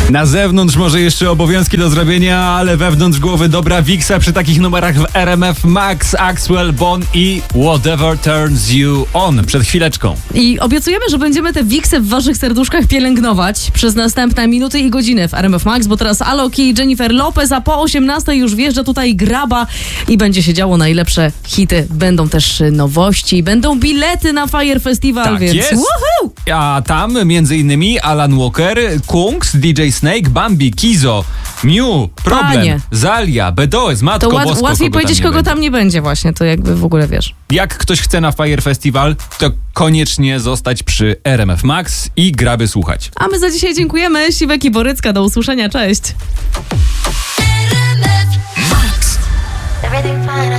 Na zewnątrz może jeszcze obowiązki do zrobienia, ale wewnątrz głowy dobra wiksa przy takich numerach w RMF Max, Axwell, Bon i Whatever Turns You On przed chwileczką. I obiecujemy, że będziemy te wiksy w waszych serduszkach pielęgnować przez następne minuty i godziny w RMF Max, bo teraz Alok i Jennifer Lopez, a po 18 już wjeżdża tutaj Graba i będzie się działo najlepsze hity. Będą też nowości, będą bilety na Fire Festival, Tak więc jest. woohoo! A tam między innymi Alan Walker, Kungs, DJ Snake, Bambi, Kizo, Mew, Problem, Panie. Zalia, BDOS, Matko To Bosko. łatwiej powiedzieć, kogo będzie. tam nie będzie właśnie, to jakby w ogóle wiesz. Jak ktoś chce na Fire Festival, to koniecznie zostać przy RMF Max i Graby słuchać. A my za dzisiaj dziękujemy. Siwek i Borycka, do usłyszenia, cześć. Everything fine.